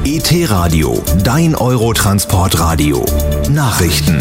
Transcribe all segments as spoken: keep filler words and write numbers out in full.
E T-Radio, dein Eurotransportradio. Nachrichten.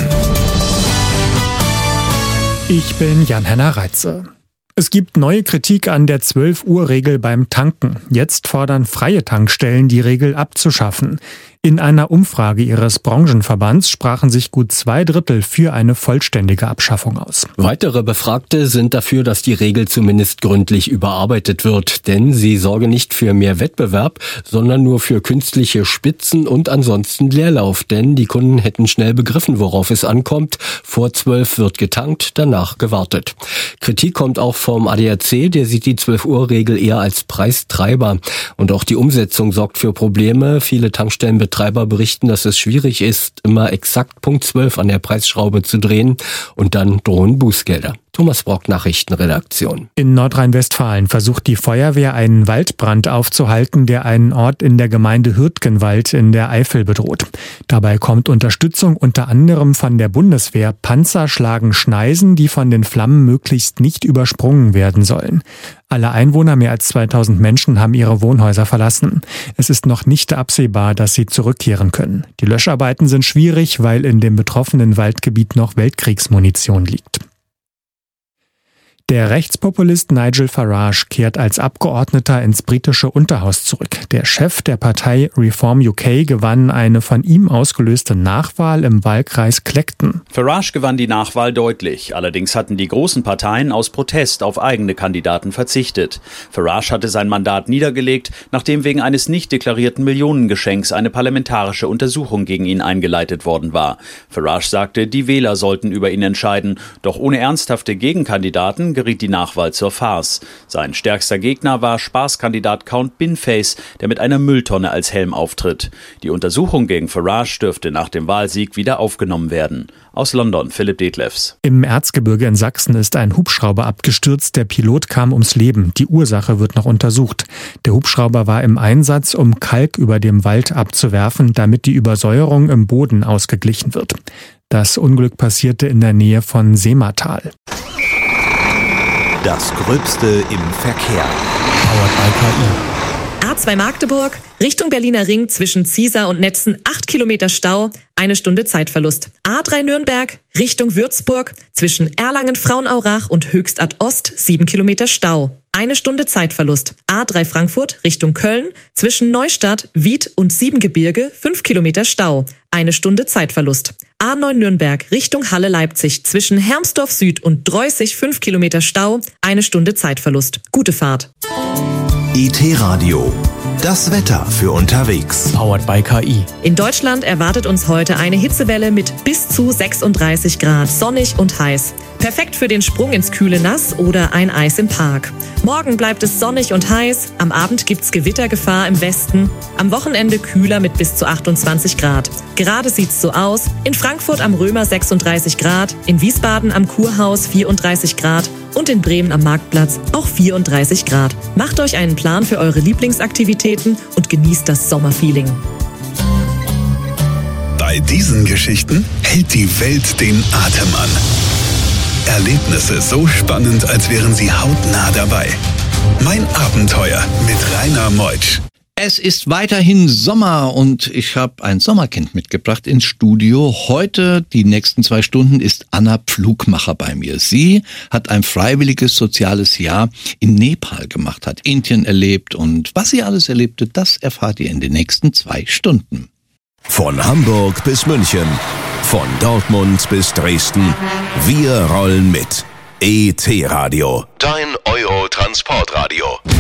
Ich bin Jan-Henner Reitze. Es gibt neue Kritik an der zwölf Uhr Regel beim Tanken. Jetzt fordern freie Tankstellen, die Regel abzuschaffen. In einer Umfrage ihres Branchenverbands sprachen sich gut zwei Drittel für eine vollständige Abschaffung aus. Weitere Befragte sind dafür, dass die Regel zumindest gründlich überarbeitet wird, denn sie sorge nicht für mehr Wettbewerb, sondern nur für künstliche Spitzen und ansonsten Leerlauf, denn die Kunden hätten schnell begriffen, worauf es ankommt. Vor zwölf wird getankt, danach gewartet. Kritik kommt auch vom A D A C, der sieht die zwölf Uhr Regel eher als Preistreiber. Und auch die Umsetzung sorgt für Probleme. Viele Tankstellenbetreiber Betreiber berichten, dass es schwierig ist, immer exakt Punkt zwölf an der Preisschraube zu drehen und dann drohen Bußgelder. Thomas Brock, Nachrichtenredaktion. In Nordrhein-Westfalen versucht die Feuerwehr, einen Waldbrand aufzuhalten, der einen Ort in der Gemeinde Hürtgenwald in der Eifel bedroht. Dabei kommt Unterstützung unter anderem von der Bundeswehr. Panzer schlagen Schneisen, die von den Flammen möglichst nicht übersprungen werden sollen. Alle Einwohner, mehr als zweitausend Menschen, haben ihre Wohnhäuser verlassen. Es ist noch nicht absehbar, dass sie zurückkehren können. Die Löscharbeiten sind schwierig, weil in dem betroffenen Waldgebiet noch Weltkriegsmunition liegt. Der Rechtspopulist Nigel Farage kehrt als Abgeordneter ins britische Unterhaus zurück. Der Chef der Partei Reform U K gewann eine von ihm ausgelöste Nachwahl im Wahlkreis Clacton. Farage gewann die Nachwahl deutlich. Allerdings hatten die großen Parteien aus Protest auf eigene Kandidaten verzichtet. Farage hatte sein Mandat niedergelegt, nachdem wegen eines nicht deklarierten Millionengeschenks eine parlamentarische Untersuchung gegen ihn eingeleitet worden war. Farage sagte, die Wähler sollten über ihn entscheiden. Doch ohne ernsthafte Gegenkandidaten geriet die Nachwahl zur Farce. Sein stärkster Gegner war Spaßkandidat Count Binface, der mit einer Mülltonne als Helm auftritt. Die Untersuchung gegen Farage dürfte nach dem Wahlsieg wieder aufgenommen werden. Aus London, Philipp Detlefs. Im Erzgebirge in Sachsen ist ein Hubschrauber abgestürzt. Der Pilot kam ums Leben. Die Ursache wird noch untersucht. Der Hubschrauber war im Einsatz, um Kalk über dem Wald abzuwerfen, damit die Übersäuerung im Boden ausgeglichen wird. Das Unglück passierte in der Nähe von Seematal. Das Gröbste im Verkehr. Powered by K I. A zwei Magdeburg, Richtung Berliner Ring zwischen Ziesar und Netzen, acht Kilometer Stau, eine Stunde Zeitverlust. A drei Nürnberg, Richtung Würzburg, zwischen Erlangen-Frauenaurach und Höchstadt Ost, sieben Kilometer Stau. Eine Stunde Zeitverlust. A drei Frankfurt, Richtung Köln, zwischen Neustadt, Wied und Siebengebirge, fünf Kilometer Stau. Eine Stunde Zeitverlust. A neun Nürnberg, Richtung Halle-Leipzig, zwischen Hermsdorf Süd und Dreußig, fünf Kilometer Stau. Eine Stunde Zeitverlust. Gute Fahrt. E T-Radio. Das Wetter für unterwegs. Powered by K I. In Deutschland erwartet uns heute eine Hitzewelle mit bis zu sechsunddreißig Grad, sonnig und heiß. Perfekt für den Sprung ins kühle Nass oder ein Eis im Park. Morgen bleibt es sonnig und heiß, am Abend gibt's Gewittergefahr im Westen, am Wochenende kühler mit bis zu achtundzwanzig Grad. Gerade sieht's so aus, in Frankfurt am Römer sechsunddreißig Grad, in Wiesbaden am Kurhaus vierunddreißig Grad und in Bremen am Marktplatz auch vierunddreißig Grad. Macht euch einen Plan für eure Lieblingsaktivitäten und genießt das Sommerfeeling. Bei diesen Geschichten hält die Welt den Atem an. Erlebnisse so spannend, als wären sie hautnah dabei. Mein Abenteuer mit Rainer Meutsch. Es ist weiterhin Sommer und ich habe ein Sommerkind mitgebracht ins Studio. Heute, die nächsten zwei Stunden, ist Anna Pflugmacher bei mir. Sie hat ein freiwilliges soziales Jahr in Nepal gemacht, hat Indien erlebt und was sie alles erlebte, das erfahrt ihr in den nächsten zwei Stunden. Von Hamburg bis München, von Dortmund bis Dresden, wir rollen mit. E T-Radio, dein Eurotransportradio.